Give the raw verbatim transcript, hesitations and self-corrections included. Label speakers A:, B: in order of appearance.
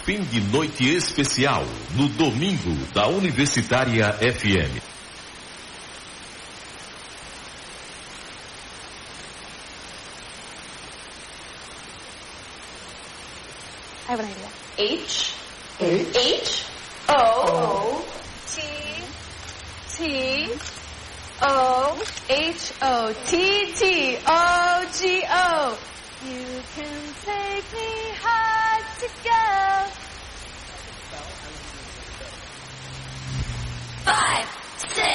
A: Fim de noite especial no domingo da Universitária F M.
B: I have an idea.
C: H.
D: H.
C: H. O.
B: T. T. O. H. O. T. T. O. G. O. You can take me hard to go.
C: Five.